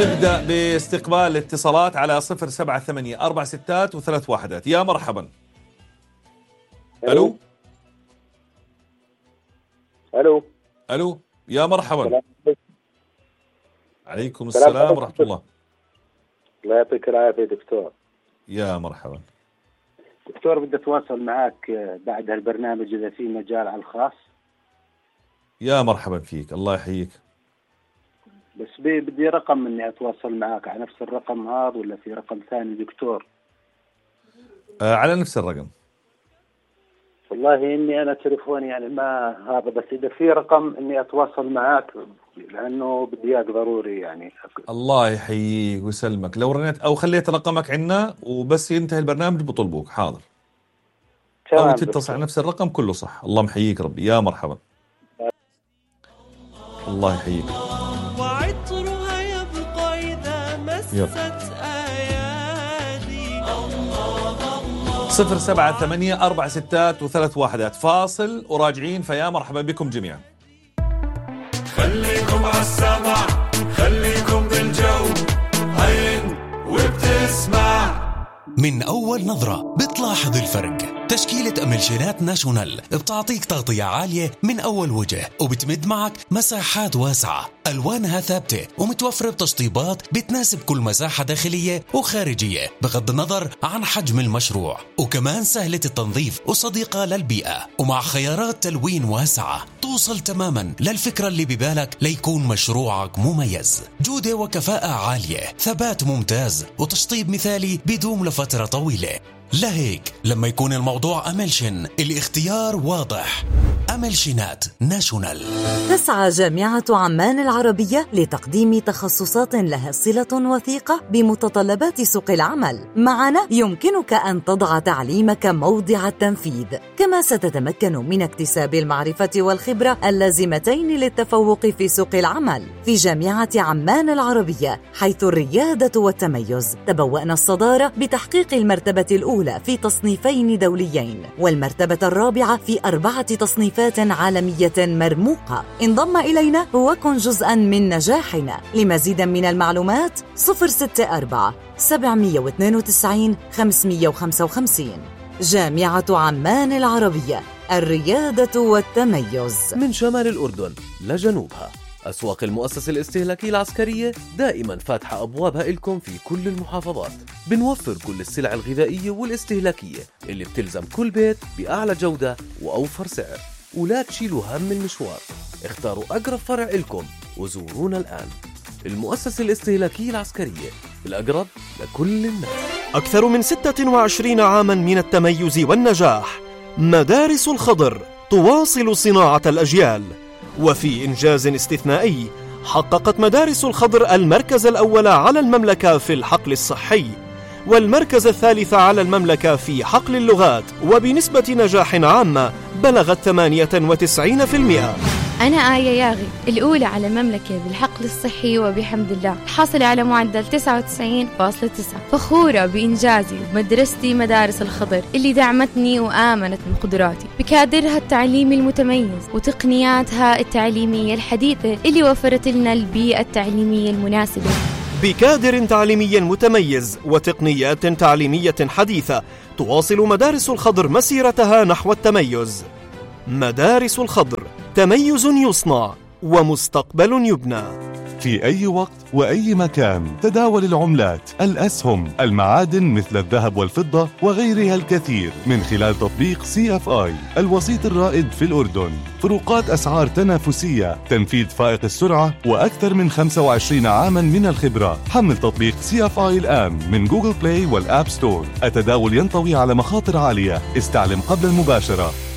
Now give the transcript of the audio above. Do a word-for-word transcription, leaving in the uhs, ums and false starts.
نبدأ باستقبال الاتصالات على صفر سبعة ثمانية أربع ستات وثلاث واحدات. يا مرحبا. ألو ألو ألو يا مرحبا. عليكم السلام ورحمة الله. الله يعطيك العافية دكتور. يا مرحبا دكتور، بدي أتواصل معك بعد هالبرنامج إذا في مجال على الخاص. يا مرحبا فيك، الله يحييك. بس بدي رقم إني أتواصل معك على نفس الرقم هذا ولا في رقم ثاني دكتور؟ آه على نفس الرقم. والله إني أنا تليفوني يعني ما هذا، بس إذا في رقم إني أتواصل معك لأنه بدي إياك ضروري يعني. الله يحييك ويسلمك. لو رنيت أو خليت رقمك عنا وبس ينتهي البرنامج بطلبوك. حاضر. أو تتصل على نفس الرقم كله صح. الله محييك ربي. يا مرحبا. الله يحييك. وعطرها يبقى إذا مست أيادي. صفر سبعة ثمانية أربع ستات وثلاث واحدات. فاصل وراجعين. فيا مرحبا بكم جميعا. خليكم عالسمع، خليكم بالجو، هين وبتسمع. من أول نظرة بتلاحظ الفرق. تشكيلة أملشينات ناشونال بتعطيك تغطية عالية من أول وجه، وبتمد معك مساحات واسعة، ألوانها ثابتة ومتوفرة بتشطيبات بتناسب كل مساحة داخلية وخارجية بغض النظر عن حجم المشروع، وكمان سهلة التنظيف وصديقة للبيئة، ومع خيارات تلوين واسعة توصل تماما للفكرة اللي ببالك ليكون مشروعك مميز. جودة وكفاءة عالية، ثبات ممتاز، وتشطيب مثالي بيدوم لفترة طويلة. لهيك لما يكون الموضوع أملشن الاختيار واضح. أملشنات ناشونال. تسعى جامعة عمان العربية لتقديم تخصصات لها صلة وثيقة بمتطلبات سوق العمل. معنا يمكنك أن تضع تعليمك موضع التنفيذ، كما ستتمكن من اكتساب المعرفة والخبرة اللازمتين للتفوق في سوق العمل. في جامعة عمان العربية حيث الريادة والتميز تبوأنا الصدارة بتحقيق المرتبة الأولى في تصنيفين دوليين، والمرتبة الرابعة في أربعة تصنيفات عالمية مرموقة. انضم إلينا وكن جزءا من نجاحنا. لمزيد من المعلومات صفر ستة أربعة سبعمية واثنين وتسعين خمسمية وخمسة وخمسين. جامعة عمان العربية، الريادة والتميز. من شمال الأردن لجنوبها، أسواق المؤسسة الاستهلاكية العسكرية دائما فاتحة أبوابها إلكم في كل المحافظات. بنوفر كل السلع الغذائية والاستهلاكية اللي بتلزم كل بيت بأعلى جودة وأوفر سعر. ولا تشيلوا هم المشوار، اختاروا أقرب فرع إلكم وزورونا الآن. المؤسسة الاستهلاكية العسكرية، الأقرب لكل الناس. أكثر من ستة وعشرين عاما من التميز والنجاح. مدارس الخضر تواصل صناعة الأجيال، وفي إنجاز استثنائي حققت مدارس الخضر المركز الأول على المملكة في الحقل الصحي، والمركز الثالث على المملكة في حقل اللغات، وبنسبة نجاح عامة بلغت ثمانية وتسعين بالمئة. أنا آية ياغي الأولى على المملكة بالحقل الصحي وبحمد الله، حاصلة على معدل تسعة وتسعين فاصلة تسعة. فخورة بإنجازي ومدرستي مدارس الخضر اللي دعمتني وآمنت من قدراتي بكادرها التعليمي المتميز وتقنياتها التعليمية الحديثة اللي وفرت لنا البيئة التعليمية المناسبة. بكادر تعليمي متميز وتقنيات تعليمية حديثة تواصل مدارس الخضر مسيرتها نحو التميز. مدارس الخضر، تميز يصنع ومستقبل يبنى. في أي وقت وأي مكان تداول العملات، الأسهم، المعادن مثل الذهب والفضة وغيرها الكثير من خلال تطبيق سي اف آي الوسيط الرائد في الأردن. فروقات أسعار تنافسية، تنفيذ فائق السرعة، وأكثر من خمسة وعشرين عاما من الخبرة. حمل تطبيق سي اف آي الآن من جوجل بلاي والآب ستور. التداول ينطوي على مخاطر عالية، استعلم قبل المباشرة.